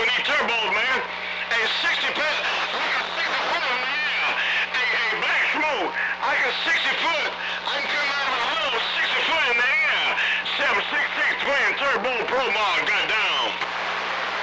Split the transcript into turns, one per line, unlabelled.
these turbos, man. A 60 foot, I can 60 foot in the air. A Black Smoke, I can 60 foot. I can come out of a hole 60 foot in the air. 766 twin turbo pro mod, goddamn.